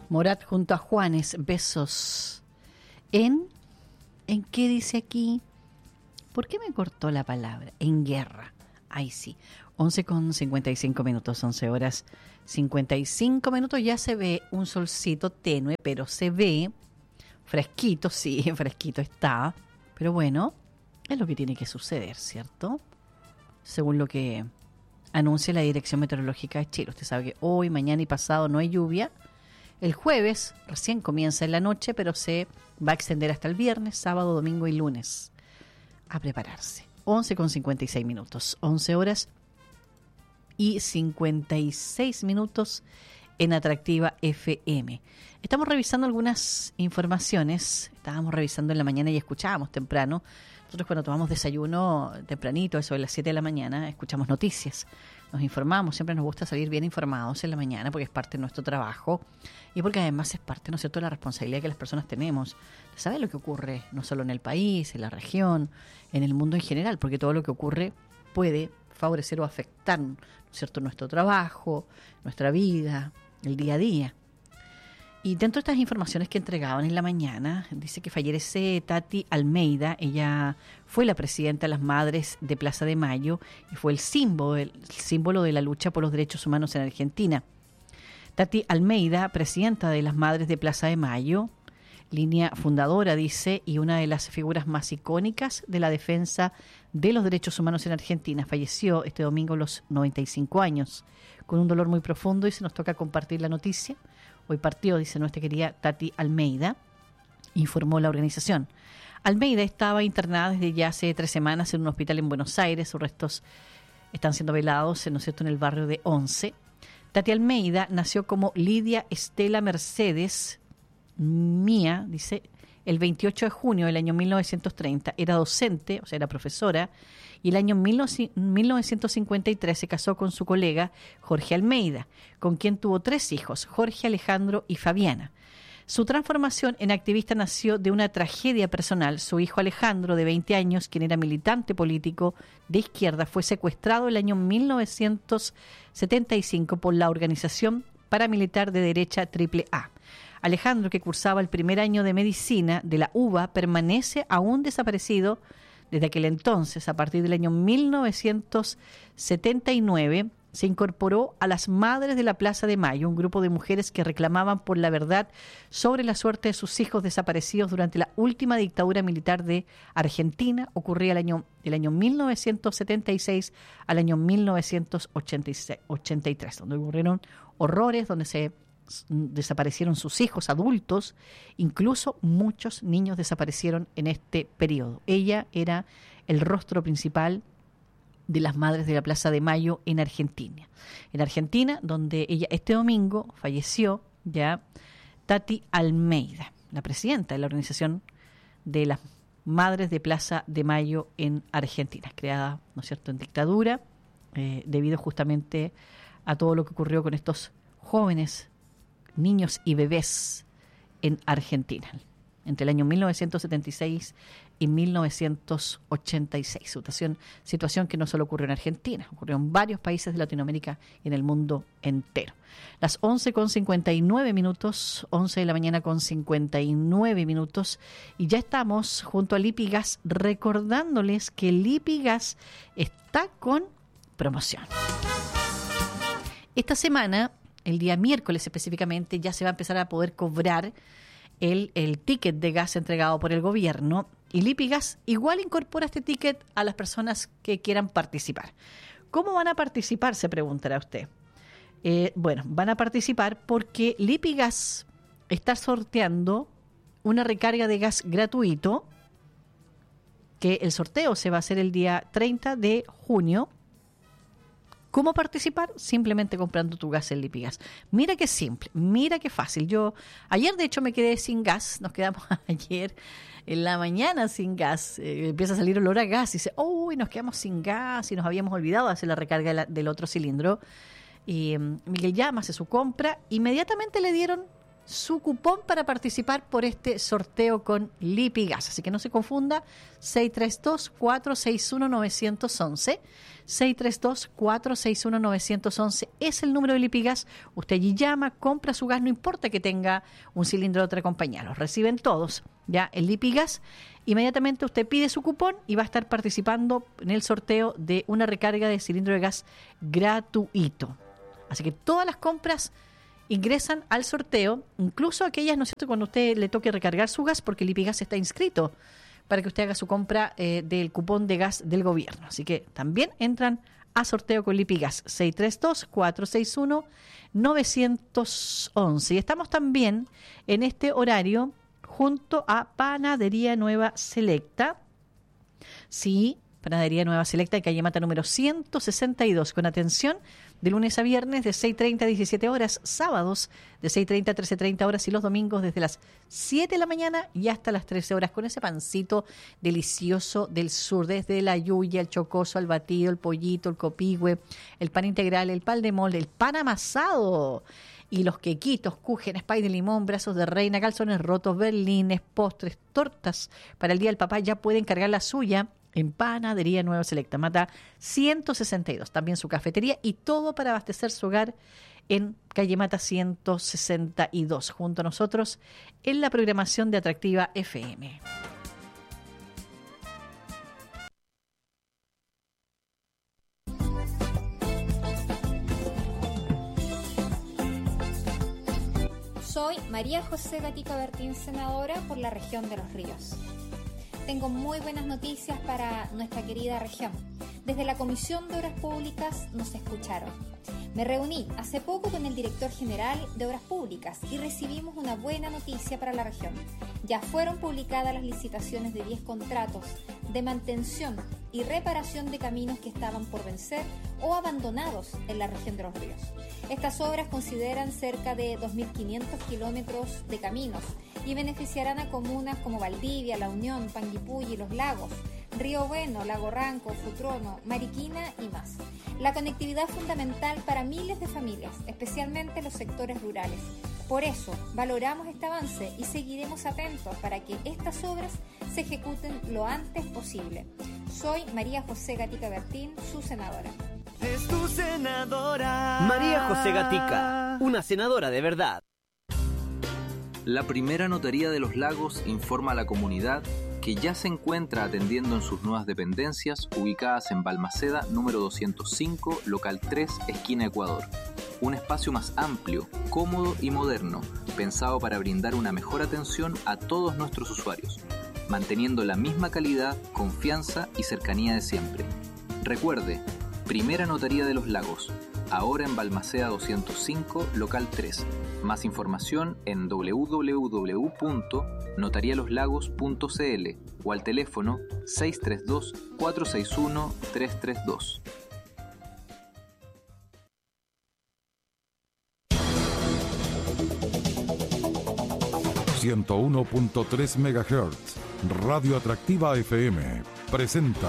Morat junto a Juanes, besos. ¿En qué dice aquí? ¿Por qué me cortó la palabra? En guerra. Ay, sí. 11:55, 11 horas 55 minutos. Ya se ve un solcito tenue, pero se ve fresquito, sí, fresquito está. Pero bueno, es lo que tiene que suceder, ¿cierto? Según lo que anuncia la Dirección Meteorológica de Chile. Usted sabe que hoy, mañana y pasado no hay lluvia. El jueves recién comienza en la noche, pero se va a extender hasta el viernes, sábado, domingo y lunes. A prepararse. 11:56, 11 horas y 56 minutos en Atractiva FM. Estamos revisando algunas informaciones. Estábamos revisando en la mañana y escuchábamos temprano. Nosotros cuando tomamos desayuno tempranito, eso de las 7 de la mañana, escuchamos noticias. Nos informamos, siempre nos gusta salir bien informados en la mañana porque es parte de nuestro trabajo y porque además es parte, ¿no es cierto?, de la responsabilidad que las personas tenemos de saber lo que ocurre no solo en el país, en la región, en el mundo en general, porque todo lo que ocurre puede favorecer o afectar, ¿no es cierto?, nuestro trabajo, nuestra vida, el día a día. Y dentro de estas informaciones que entregaban en la mañana, dice que fallece Tati Almeida. Ella fue la presidenta de las Madres de Plaza de Mayo y fue el símbolo de la lucha por los derechos humanos en Argentina. Tati Almeida, presidenta de las Madres de Plaza de Mayo, línea fundadora, dice, y una de las figuras más icónicas de la defensa de los derechos humanos en Argentina. Falleció este domingo a los 95 años, con un dolor muy profundo, y se nos toca compartir la noticia. Hoy partió, dice nuestra querida Tati Almeida, informó la organización. Almeida estaba internada desde ya hace 3 semanas en un hospital en Buenos Aires. Sus restos están siendo velados, ¿no es cierto?, en el barrio de Once. Tati Almeida nació como Lidia Estela Mercedes Mía, dice, el 28 de junio del año 1930. Era docente, o sea, era profesora, y el año 1953 se casó con su colega Jorge Almeida, con quien tuvo 3 hijos, Jorge, Alejandro y Fabiana. Su transformación en activista nació de una tragedia personal. Su hijo Alejandro, de 20 años, quien era militante político de izquierda, fue secuestrado el año 1975 por la organización paramilitar de derecha AAA. Alejandro, que cursaba el primer año de medicina de la UBA, permanece aún desaparecido desde aquel entonces. A partir del año 1979 se incorporó a las Madres de la Plaza de Mayo, un grupo de mujeres que reclamaban por la verdad sobre la suerte de sus hijos desaparecidos durante la última dictadura militar de Argentina. Ocurría del año 1976 al año 1983, donde ocurrieron horrores, donde se desaparecieron sus hijos adultos, incluso muchos niños desaparecieron en este periodo. Ella era el rostro principal de las Madres de la Plaza de Mayo en Argentina. En Argentina, donde ella este domingo falleció ya Tati Almeida, la presidenta de la organización de las Madres de Plaza de Mayo en Argentina, creada, ¿no es cierto?, en dictadura, debido justamente a todo lo que ocurrió con estos jóvenes, niños y bebés en Argentina entre el año 1976 y 1986. Situación que no solo ocurrió en Argentina, ocurrió en varios países de Latinoamérica y en el mundo entero. Las 11:59, 11 de la mañana con 59 minutos, y ya estamos junto a Lipigas recordándoles que Lipigas está con promoción. Esta semana, el día miércoles específicamente, ya se va a empezar a poder cobrar el ticket de gas entregado por el gobierno, y Lipigas igual incorpora este ticket a las personas que quieran participar. ¿Cómo van a participar?, se preguntará usted. Bueno, van a participar porque Lipigas está sorteando una recarga de gas gratuito, que el sorteo se va a hacer el día 30 de junio. ¿Cómo participar? Simplemente comprando tu gas en Lipigas. Mira qué simple, mira qué fácil. Yo ayer, de hecho, me quedé sin gas. Nos quedamos ayer en la mañana sin gas. Empieza a salir olor a gas y dice, uy, nos quedamos sin gas y nos habíamos olvidado de hacer la recarga del otro cilindro. Y Miguel llama, hace su compra. Inmediatamente le dieron su cupón para participar por este sorteo con Lipigas. Así que no se confunda, 632-461-911. 632-461-911 es el número de Lipigas. Usted allí llama, compra su gas, no importa que tenga un cilindro de otra compañía, los reciben todos. Ya el Lipigas, inmediatamente usted pide su cupón y va a estar participando en el sorteo de una recarga de cilindro de gas gratuito. Así que todas las compras ingresan al sorteo, incluso aquellas, ¿no es cierto?, cuando usted le toque recargar su gas, porque el Lipigas está inscrito para que usted haga su compra del cupón de gas del gobierno. Así que también entran a sorteo con Lipigas, 632-461-911. Y estamos también en este horario junto a Panadería Nueva Selecta. Sí, Panadería Nueva Selecta, en calle Mata número 162, con atención de lunes a viernes de 6:30 a 17 horas, sábados de 6:30 a 13:30 horas y los domingos desde las 7 de la mañana y hasta las 13 horas, con ese pancito delicioso del sur, desde la yuya, el chocoso, el batido, el pollito, el copihue, el pan integral, el pan de molde, el pan amasado y los quequitos, cúgenes, pay de limón, brazos de reina, calzones rotos, berlines, postres, tortas. Para el Día del Papá ya pueden cargar la suya en Panadería Nueva Selecta, Mata 162. También su cafetería y todo para abastecer su hogar en calle Mata 162. Junto a nosotros en la programación de Atractiva FM. Soy María José Gatica Bertín, senadora por la región de Los Ríos. Tengo muy buenas noticias para nuestra querida región. Desde la Comisión de Obras Públicas nos escucharon. Me reuní hace poco con el director general de Obras Públicas y recibimos una buena noticia para la región. Ya fueron publicadas las licitaciones de 10 contratos de mantención y reparación de caminos que estaban por vencer o abandonados en la región de Los Ríos. Estas obras consideran cerca de 2.500 kilómetros de caminos y beneficiarán a comunas como Valdivia, La Unión, Panguipulli, Los Lagos, Río Bueno, Lago Ranco, Futrono, Mariquina y más. La conectividad es fundamental para miles de familias, especialmente los sectores rurales. Por eso, valoramos este avance y seguiremos atentos para que estas obras se ejecuten lo antes posible. Soy María José Gatica Bertín, su senadora. Es tu senadora. María José Gatica, una senadora de verdad. La primera notaría de Los Lagos informa a la comunidad que ya se encuentra atendiendo en sus nuevas dependencias ubicadas en Balmaceda número 205, local 3, esquina Ecuador. Un espacio más amplio, cómodo y moderno, pensado para brindar una mejor atención a todos nuestros usuarios, manteniendo la misma calidad, confianza y cercanía de siempre. Recuerde, Primera Notaría de Los Lagos, ahora en Balmaceda 205, local 3. Más información en www.notarialoslagos.cl o al teléfono 632-461-332. ...101.3 MHz... Radio Atractiva FM... presenta...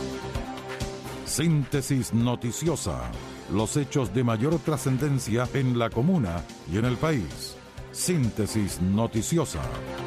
Síntesis noticiosa... los hechos de mayor trascendencia en la comuna y en el país. Síntesis noticiosa.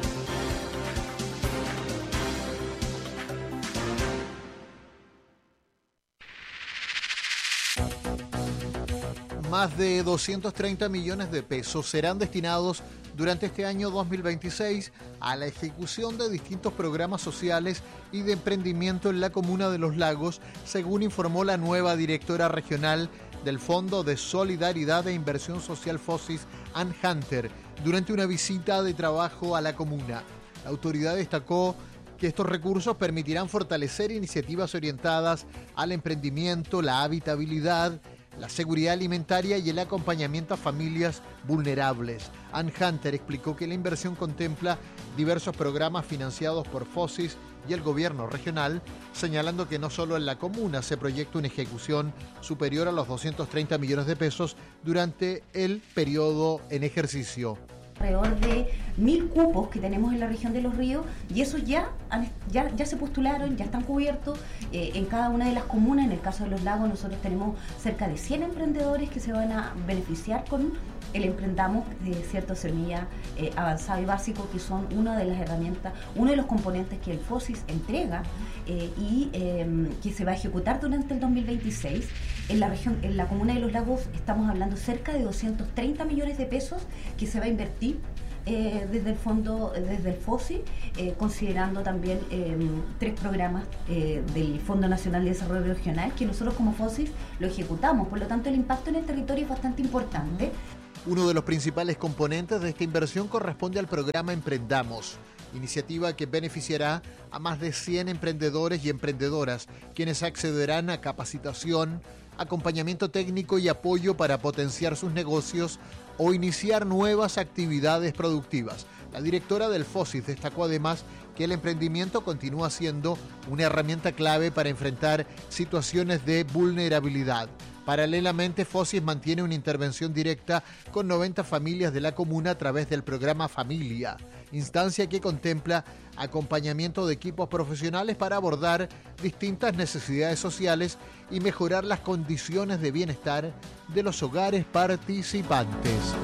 Más de 230 millones de pesos serán destinados durante este año 2026 a la ejecución de distintos programas sociales y de emprendimiento en la comuna de Los Lagos, según informó la nueva directora regional del Fondo de Solidaridad e Inversión Social FOSIS, Ann Hunter, durante una visita de trabajo a la comuna. La autoridad destacó que estos recursos permitirán fortalecer iniciativas orientadas al emprendimiento, la habitabilidad, la seguridad alimentaria y el acompañamiento a familias vulnerables. Ann Hunter explicó que la inversión contempla diversos programas financiados por FOSIS y el gobierno regional, señalando que no solo en la comuna se proyecta una ejecución superior a los 230 millones de pesos durante el periodo en ejercicio. Alrededor de 1.000 cupos que tenemos en la región de Los Ríos, y esos ya se postularon, ya están cubiertos en cada una de las comunas. En el caso de Los Lagos nosotros tenemos cerca de 100 emprendedores que se van a beneficiar con el Emprendamos, cierto, semilla avanzado y básico, que son una de las herramientas, uno de los componentes que el FOSIS entrega y que se va a ejecutar durante el 2026. En la región, en la comuna de Los Lagos, estamos hablando cerca de 230 millones de pesos que se va a invertir desde el fondo, desde el FOSI, considerando también 3 programas del Fondo Nacional de Desarrollo Regional, que nosotros como FOSI lo ejecutamos. Por lo tanto, el impacto en el territorio es bastante importante. Uno de los principales componentes de esta inversión corresponde al programa Emprendamos, iniciativa que beneficiará a más de 100 emprendedores y emprendedoras, quienes accederán a capacitación, acompañamiento técnico y apoyo para potenciar sus negocios o iniciar nuevas actividades productivas. La directora del FOSIS destacó además que el emprendimiento continúa siendo una herramienta clave para enfrentar situaciones de vulnerabilidad. Paralelamente, FOSIS mantiene una intervención directa con 90 familias de la comuna a través del programa Familia, instancia que contempla acompañamiento de equipos profesionales para abordar distintas necesidades sociales y mejorar las condiciones de bienestar de los hogares participantes.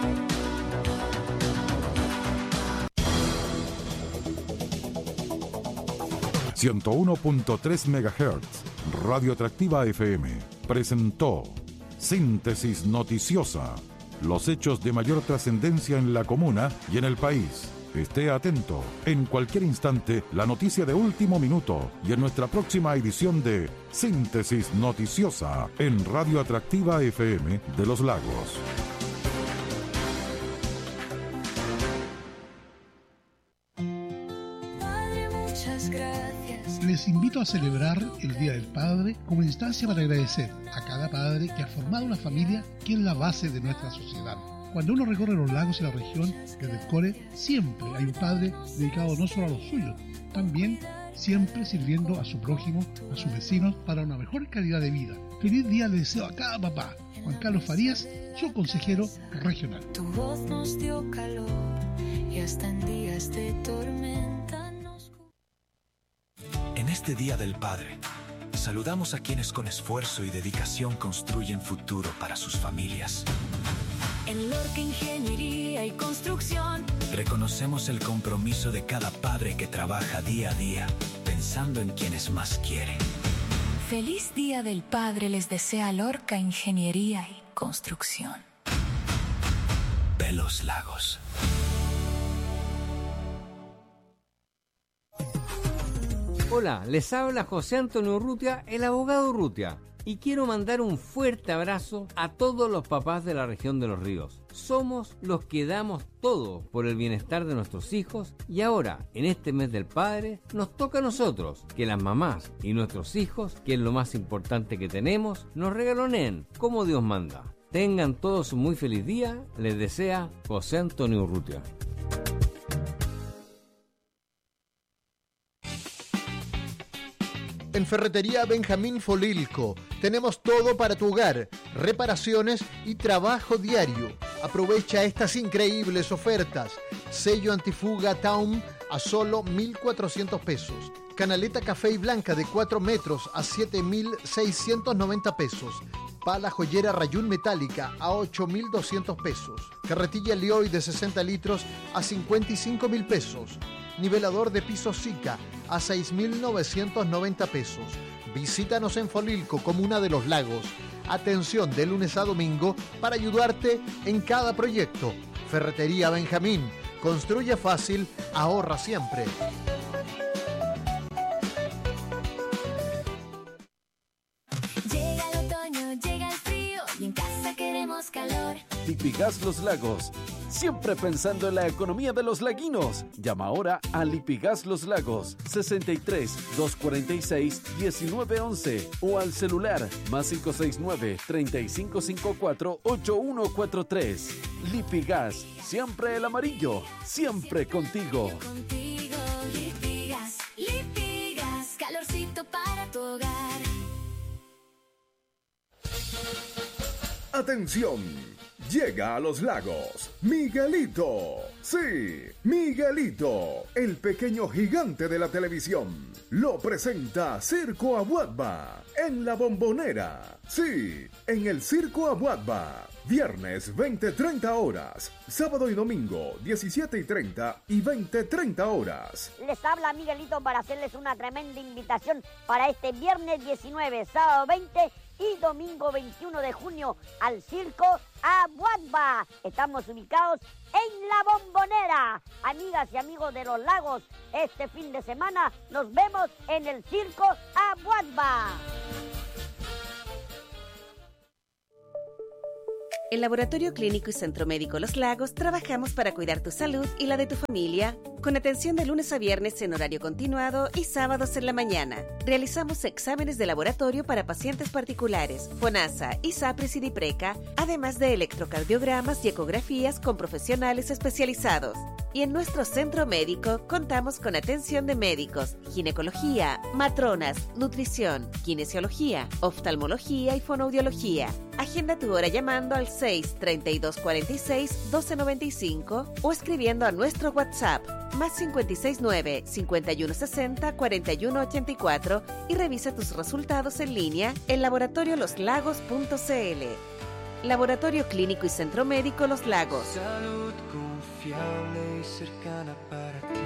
...101.3 MHz... Radio Atractiva FM... presentó... Síntesis Noticiosa... los hechos de mayor trascendencia en la comuna y en el país. Esté atento, en cualquier instante, la noticia de último minuto y en nuestra próxima edición de Síntesis Noticiosa en Radio Atractiva FM de Los Lagos. Padre, muchas gracias. Les invito a celebrar el Día del Padre como instancia para agradecer a cada padre que ha formado una familia que es la base de nuestra sociedad. Cuando uno recorre los lagos y la región desde el Core, siempre hay un padre dedicado no solo a los suyos, también siempre sirviendo a su prójimo, a sus vecinos, para una mejor calidad de vida. Feliz día le deseo a cada papá. Juan Carlos Farías, su consejero regional. Tu voz nos dio calor y hasta en días de tormenta nos... En este Día del Padre, saludamos a quienes con esfuerzo y dedicación construyen futuro para sus familias. En Lorca Ingeniería y Construcción reconocemos el compromiso de cada padre que trabaja día a día, pensando en quienes más quieren. Feliz Día del Padre les desea Lorca Ingeniería y Construcción. De Los Lagos. Hola, les habla José Antonio Urrutia, el abogado Urrutia. Y quiero mandar un fuerte abrazo a todos los papás de la región de Los Ríos. Somos los que damos todo por el bienestar de nuestros hijos y ahora, en este mes del padre, nos toca a nosotros que las mamás y nuestros hijos, que es lo más importante que tenemos, nos regaloneen como Dios manda. Tengan todos un muy feliz día, les desea José Antonio Urrutia. En Ferretería Benjamín Folilco tenemos todo para tu hogar, reparaciones y trabajo diario. Aprovecha estas increíbles ofertas. Sello antifuga Taum a solo 1.400 pesos. Canaleta café y blanca de 4 metros a 7.690 pesos. Pala joyera rayún metálica a 8.200 pesos. Carretilla Leoy de 60 litros a 55.000 pesos. Nivelador de piso Sica a 6.990 pesos. Visítanos en Folilco, comuna de Los Lagos. Atención de lunes a domingo para ayudarte en cada proyecto. Ferretería Benjamín. Construye fácil, ahorra siempre. Llega el otoño, llega el frío y en casa queremos calor. Lipigas Los Lagos. Siempre pensando en la economía de los laguinos. Llama ahora a Lipigas Los Lagos 63 246 1911 o al celular más 569 3554 8143. Lipigas, siempre el amarillo, siempre contigo. Contigo, Lipigas, Lipigas, calorcito para tu hogar. Atención. Llega a Los Lagos, Miguelito. Sí, Miguelito, el pequeño gigante de la televisión. Lo presenta Circo Abuadba en La Bombonera. Sí, en el Circo Abuadba. Viernes 20-30 horas. Sábado y domingo 17:30 y 20-30 horas. Les habla Miguelito para hacerles una tremenda invitación para este viernes 19, sábado 20 y domingo 21 de junio al Circo Abuadba. Estamos ubicados en La Bombonera. Amigas y amigos de Los Lagos, este fin de semana nos vemos en el Circo Abuadba. En Laboratorio Clínico y Centro Médico Los Lagos trabajamos para cuidar tu salud y la de tu familia, con atención de lunes a viernes en horario continuado y sábados en la mañana. Realizamos exámenes de laboratorio para pacientes particulares, FONASA, ISAPRES y DIPRECA, además de electrocardiogramas y ecografías con profesionales especializados. Y en nuestro centro médico contamos con atención de médicos, ginecología, matronas, nutrición, kinesiología, oftalmología y fonoaudiología. Agenda tu hora llamando al 6-3246-1295 o escribiendo a nuestro WhatsApp +569 5160 4184 y revisa tus resultados en línea en laboratorioloslagos.cl. Laboratorio Clínico y Centro Médico Los Lagos. Salud confiable y cercana para ti.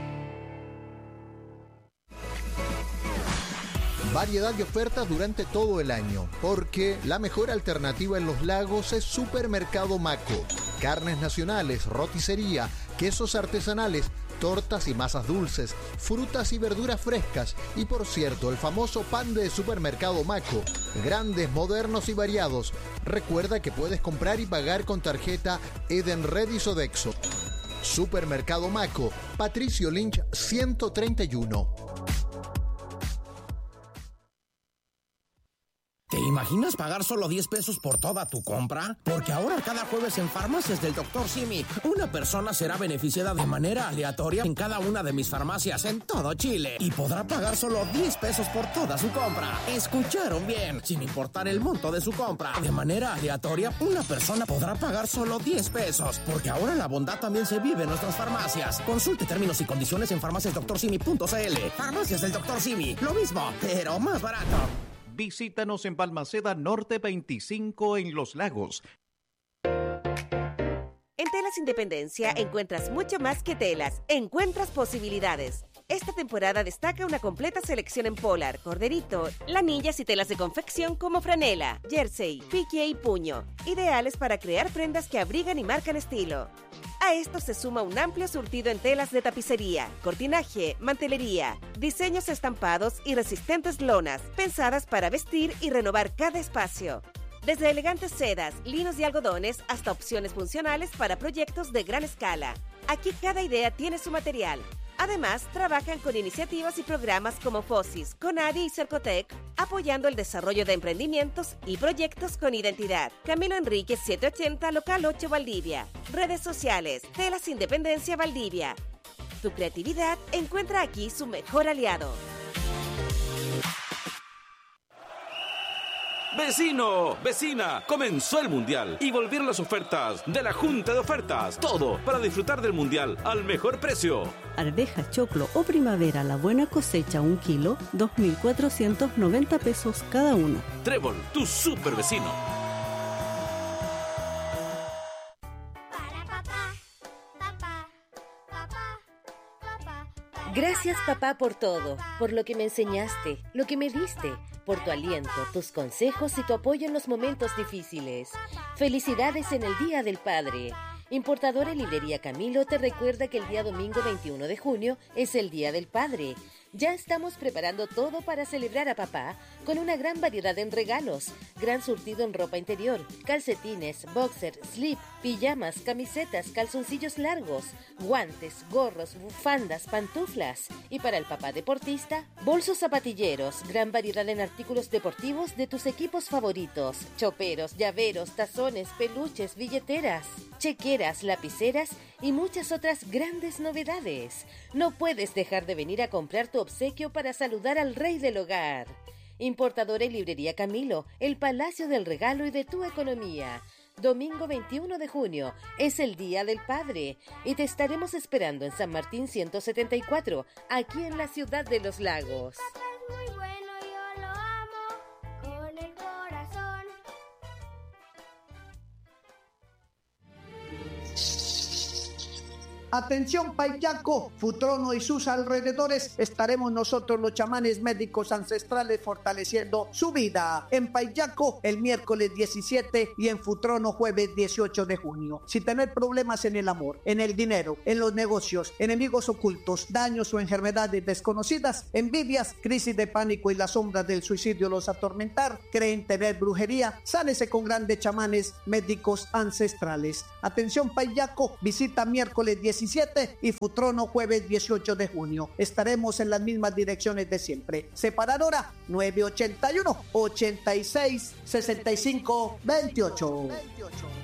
Variedad de ofertas durante todo el año, porque la mejor alternativa en Los Lagos es Supermercado Maco. Carnes nacionales, roticería, quesos artesanales, tortas y masas dulces, frutas y verduras frescas y, por cierto, el famoso pan de Supermercado Maco. Grandes, modernos y variados. Recuerda que puedes comprar y pagar con tarjeta Edenred y Sodexo. Supermercado Maco, Patricio Lynch 131. ¿Te imaginas pagar solo 10 pesos por toda tu compra? Porque ahora cada jueves en Farmacias del Dr. Simi, una persona será beneficiada de manera aleatoria en cada una de mis farmacias en todo Chile y podrá pagar solo 10 pesos por toda su compra. ¿Escucharon bien? Sin importar el monto de su compra. De manera aleatoria, una persona podrá pagar solo 10 pesos, porque ahora la bondad también se vive en nuestras farmacias. Consulte términos y condiciones en farmaciasdrsimi.cl. Farmacias del Dr. Simi, lo mismo, pero más barato. Visítanos en Balmaceda Norte 25 en Los Lagos. En Telas Independencia encuentras mucho más que telas, encuentras posibilidades. Esta temporada destaca una completa selección en polar, corderito, lanillas y telas de confección como franela, jersey, pique y puño, ideales para crear prendas que abrigan y marcan estilo. A esto se suma un amplio surtido en telas de tapicería, cortinaje, mantelería, diseños estampados y resistentes lonas, pensadas para vestir y renovar cada espacio. Desde elegantes sedas, linos y algodones hasta opciones funcionales para proyectos de gran escala. Aquí cada idea tiene su material. Además, trabajan con iniciativas y programas como FOSIS, CONADI y Cercotec, apoyando el desarrollo de emprendimientos y proyectos con identidad. Camilo Enríquez 780, local 8 Valdivia. Redes sociales, Telas Independencia Valdivia. Tu creatividad encuentra aquí su mejor aliado. Vecino, vecina, comenzó el Mundial y volvieron las ofertas de la Junta de Ofertas. Todo para disfrutar del Mundial al mejor precio. Arveja, choclo o primavera, la buena cosecha, 1 kilo, 2.490 pesos cada uno. Trébol, tu super vecino. Gracias, papá, por todo, por lo que me enseñaste, lo que me diste, por tu aliento, tus consejos y tu apoyo en los momentos difíciles. Felicidades en el Día del Padre. Importadora Librería Camilo te recuerda que el día domingo 21 de junio es el Día del Padre. Ya estamos preparando todo para celebrar a papá con una gran variedad en regalos, gran surtido en ropa interior, calcetines, boxer, slip, pijamas, camisetas, calzoncillos largos, guantes, gorros, bufandas, pantuflas. Y para el papá deportista, bolsos zapatilleros, gran variedad en artículos deportivos de tus equipos favoritos, choperos, llaveros, tazones, peluches, billeteras, chequeras, lapiceras y muchas otras grandes novedades. No puedes dejar de venir a comprar tu obsequio para saludar al rey del hogar. Importadora y Librería Camilo, el palacio del regalo y de tu economía. Domingo 21 de junio es el Día del Padre y te estaremos esperando en San Martín 174, aquí en la ciudad de Los Lagos. Muy bueno, yo lo amo con el corazón. Atención Payaco, Futrono y sus alrededores, estaremos nosotros los chamanes médicos ancestrales fortaleciendo su vida. En Payaco el miércoles 17 y en Futrono jueves 18 de junio. Si tener problemas en el amor, en el dinero, en los negocios, enemigos ocultos, daños o enfermedades desconocidas, envidias, crisis de pánico y la sombra del suicidio los atormentar, creen tener brujería, sánese con grandes chamanes médicos ancestrales. Atención Payaco, visita miércoles 17 y Futrono jueves 18 de junio. Estaremos en las mismas direcciones de siempre. Separadora 981 86 65 28.